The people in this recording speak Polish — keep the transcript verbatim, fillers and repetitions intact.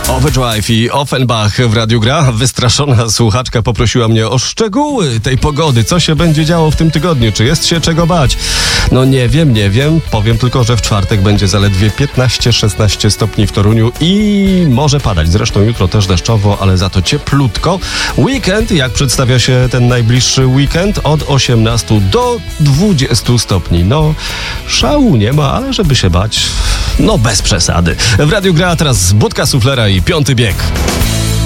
Overdrive i Offenbach w Radiu Gra. Wystraszona słuchaczka poprosiła mnie o szczegóły tej pogody. Co się będzie działo w tym tygodniu? Czy jest się czego bać? No nie wiem, nie wiem. Powiem tylko, że w czwartek będzie zaledwie piętnaście szesnaście stopni w Toruniu i może padać. Zresztą jutro też deszczowo, ale za to cieplutko. Weekend, jak przedstawia się ten najbliższy weekend? Od osiemnastu do dwudziestu stopni. No, szału nie ma, ale żeby się bać, no bez przesady. W Radiu Gra teraz Budka Suflera i Piąty Bieg.